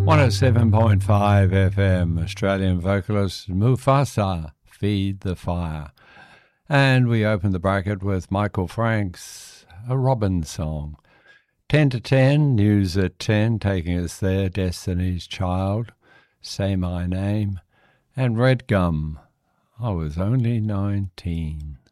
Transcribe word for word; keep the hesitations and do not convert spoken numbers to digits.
one oh seven point five F M, Australian vocalist Mufasa, Feed the Fire. And we open the bracket with Michael Franks, A Robin Song. ten to ten, news at ten, taking us there, Destiny's Child, Say My Name, and Red Gum, I Was Only nineteen.